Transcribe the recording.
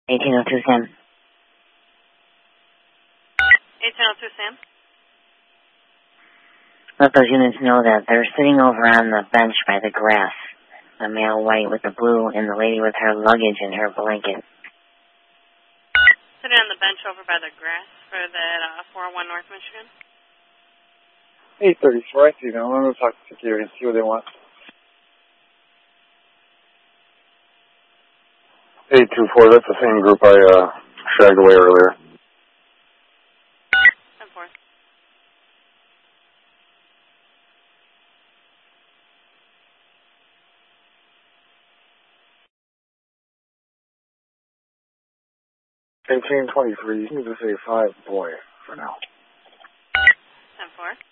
1802 Sam. 1802 Sam. Let those units know that they're sitting over on the bench by the grass. The male white with the blue and the lady with her luggage and her blanket. Sitting on the bench over by the grass for that 401 North Michigan. 834, I see them. I'm going to talk to security and see what they want. 824, that's the same group I shagged away earlier. 10-4. $1823, you can just say 5 boy for now. 10-4.